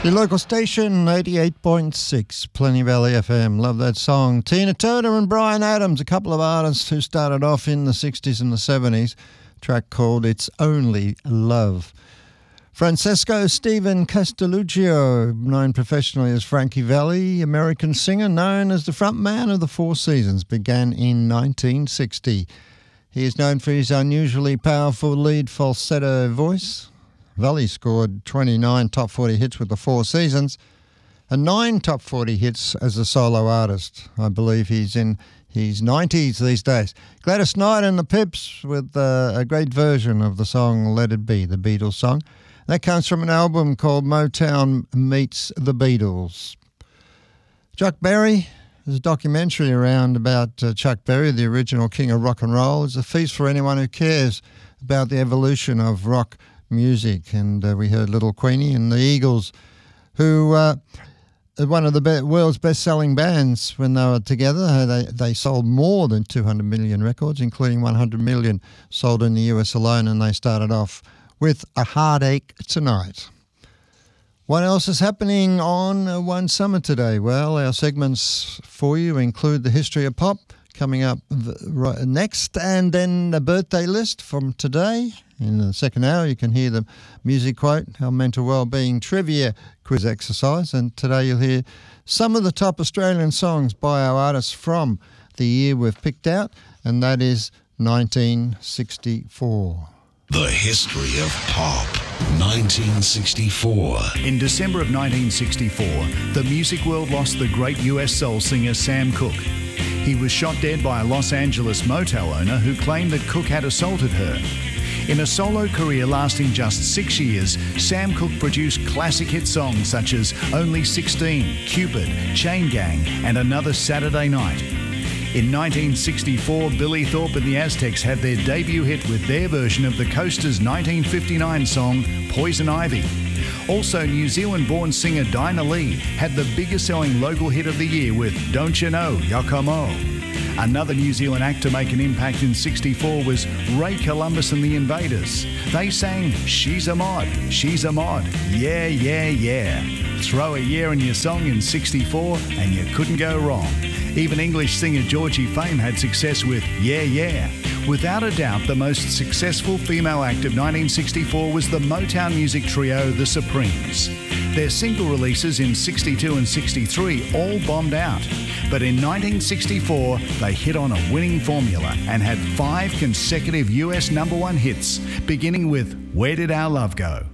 Your local station, 88.6, Plenty Valley FM. Love that song. Tina Turner and Bryan Adams, a couple of artists who started off in the 60s and the 70s. A track called It's Only Love. Francesco Stephen Castelluccio, known professionally as Frankie Valli, American singer known as the front man of the Four Seasons, began in 1960. He is known for his unusually powerful lead falsetto voice. Valli scored 29 top 40 hits with the Four Seasons and 9 top 40 hits as a solo artist. I believe he's in his 90s these days. Gladys Knight and the Pips with a great version of the song Let It Be, the Beatles song. That comes from an album called Motown Meets the Beatles. Chuck Berry, there's a documentary around about Chuck Berry, the original king of rock and roll. It's a feast for anyone who cares about the evolution of rock music. And we heard Little Queenie and the Eagles, who are one of the world's best-selling bands when they were together. They sold more than 200 million records, including 100 million sold in the US alone, and they started off with A Heartache Tonight. What else is happening on One Summer today? Well, our segments for you include the history of pop coming up next, and then a birthday list from today. In the second hour, you can hear the music quote, our mental well-being trivia quiz exercise, and today you'll hear some of the top Australian songs by our artists from the year we've picked out, and that is 1964. The history of pop, 1964. In December of 1964, the music world lost the great US soul singer Sam Cooke. He was shot dead by a Los Angeles motel owner who claimed that Cooke had assaulted her. In a solo career lasting just 6 years, Sam Cooke produced classic hit songs such as Only 16, Cupid, Chain Gang, and Another Saturday Night. In 1964, Billy Thorpe and the Aztecs had their debut hit with their version of the Coasters' 1959 song, Poison Ivy. Also, New Zealand-born singer Dinah Lee had the biggest selling local hit of the year with Don't You Know, Yakomo. Another New Zealand act to make an impact in 64 was Ray Columbus and the Invaders. They sang She's a Mod, She's a Mod, Yeah, Yeah, Yeah. Throw a year in your song in 64 and you couldn't go wrong. Even English singer Georgie Fame had success with Yeah, Yeah. Without a doubt, the most successful female act of 1964 was the Motown music trio The Supremes. Their single releases in 62 and 63 all bombed out. But in 1964, they hit on a winning formula and had 5 consecutive US #1 hits, beginning with Where Did Our Love Go?